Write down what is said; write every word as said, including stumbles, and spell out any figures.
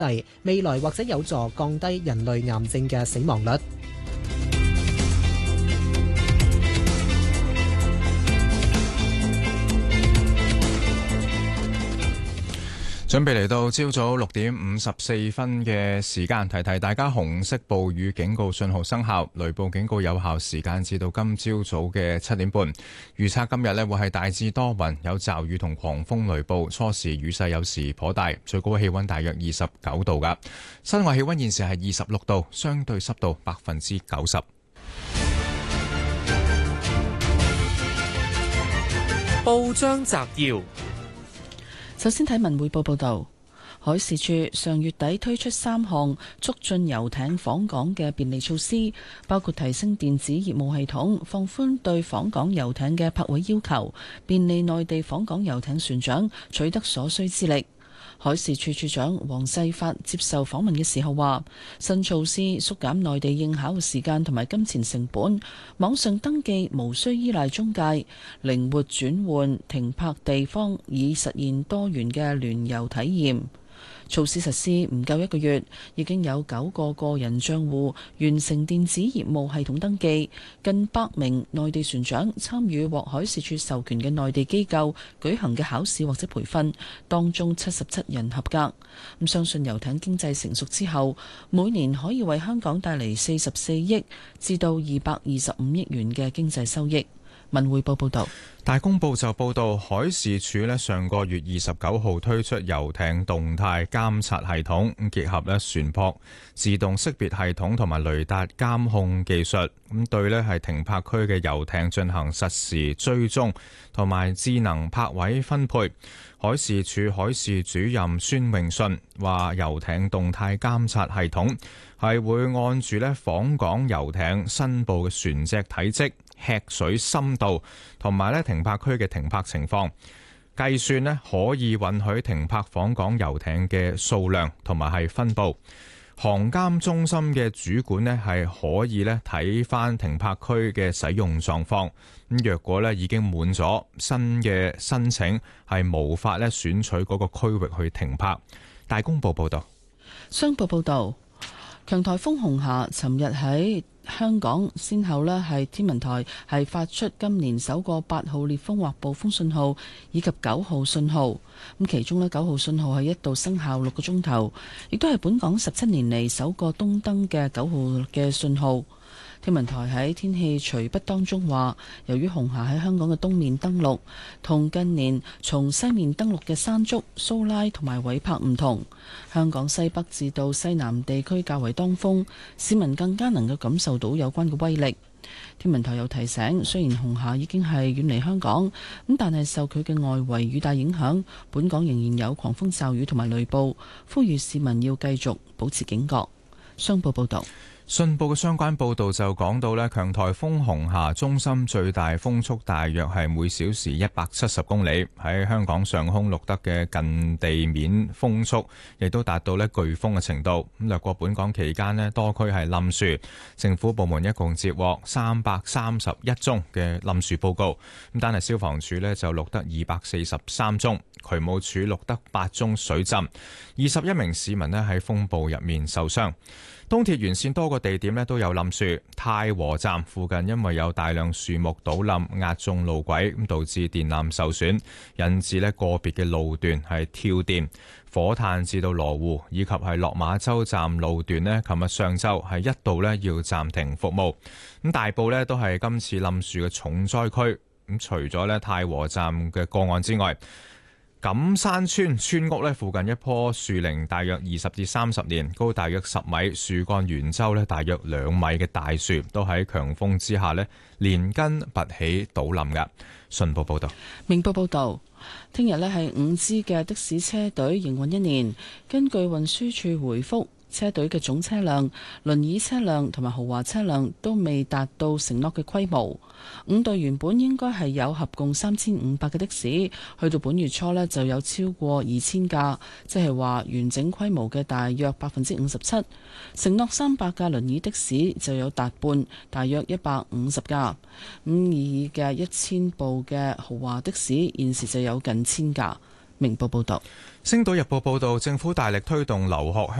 例，未來或者有助降低人類癌症嘅死亡率。 準備嚟到朝早六點五十四分嘅時間，提提大家紅色暴雨警告信號生效，雷暴警告有效時間至到今朝早嘅七點半。預測今日呢會係大致多雲，有驟雨同狂風雷暴，初時雨勢有時頗大，最高氣溫大約二十九度噶。室外氣溫現時係二十六度，相對濕度百分之九十。 報章摘要。 首先睇文匯報報道，海事處上月底推出三項促進遊艇訪港嘅便利措施，包括提升電子業務系統、放寬對訪港遊艇嘅泊位要求、便利內地訪港遊艇船長取得所需資歷。海事處處長黃世發接受訪問嘅時候話，新措施縮減內地應考嘅時間同埋金錢成本，網上登記無需依賴中介，靈活轉換停泊地方，以實現多元嘅聯遊體驗。措施實施唔夠一個月，已經有九個個人賬戶完成電子業務系統登記，近百名內地船長參與獲海事處授權嘅內地機構舉行嘅考試或者培訓，當中七十七人合格。咁相信遊艇經濟成熟之後，每年可以為香港帶嚟四十四億至到二百二十五億元嘅經濟收益。文匯報報道。 大公報就報道，海事處咧上個月二十九號推出遊艇動態監察系統，結合咧船舶自動識別系統同埋雷達監控技術，咁對咧係停泊區嘅遊艇進行實時追蹤同埋智能泊位分配。海事處海事主任孫永信話，遊艇動態監察系統係會按住咧訪港遊艇申報嘅船隻體積、吃水深度同埋咧停泊區嘅停泊情況，計算咧可以允許停泊訪港遊艇嘅數量同埋係分佈。航監中心嘅主管咧係可以咧睇返停泊區嘅使用狀況。咁若果咧已經滿咗，新嘅申請係無法咧選取嗰個區域去停泊。大公報報道。 商報報道，強颱風紅霞尋日喺香港先後呢係天文台係發出今年首個八號烈風或暴風信號以及九號信號，咁其中呢九號信號係一度生效六個鐘頭，亦都係本港十七年嚟首個東登嘅九號嘅信號。天文台喺天氣隨筆當中話，由於紅霞喺香港嘅東面登陸，同近年從西面登陸嘅山竹、蘇拉同埋韋柏唔同，香港西北至到西南地區較為當風，市民更加能夠感受到有關嘅威力。天文台又提醒，雖然紅霞已經係遠離香港，咁但係受佢嘅外圍雨帶影響，本港仍然有狂風驟雨同埋雷暴，呼籲市民要繼續保持警覺。商報報道。 信報嘅相關報導就講到咧，強颱風紅霞中心最大風速大約係每小時一百七十公里，喺香港上空錄得嘅近地面風速亦都達到咧颶風嘅程度。咁掠過本港期間咧，多區係冧樹，政府部門一共接獲三百三十一宗嘅冧樹報告。咁單係消防處咧就錄得二百四十三宗，渠務署錄得八宗水浸，二十一名市民咧喺風暴入面受傷。東鐵沿線多個地點咧都有冧樹，太和站附近因為有大量樹木倒冧壓中路軌，咁導致電纜受損，引致咧個別嘅路段係跳電。火炭至到羅湖以及係落馬洲站路段咧，琴日上晝係一度咧要暫停服務。咁大埔咧都係今次冧樹嘅重災區。咁除咗咧太和站嘅個案之外，錦山村村屋咧附近一棵樹齡大約二十至三十年，高大約十米，樹幹圓周咧大約兩米嘅大樹，都喺強風之下咧連根拔起倒冧㗎。信報報道。 明報報道，聽日咧係五支嘅的，的士車隊營運一年。根據運輸署回覆，車隊嘅總車輛、輪椅車輛同埋豪華車輛都未達到承諾嘅規模。五隊原本應該係有合共三千五百嘅的士，去到本月初呢就有超過二千架，即係話完整規模嘅大約百分之五十七。承諾三百架輪椅的士就有達半，大約一百五十架。咁而嘅一千部嘅豪華的士現時就有近千架。 明報報道。 星島日報報道，政府大力推動留學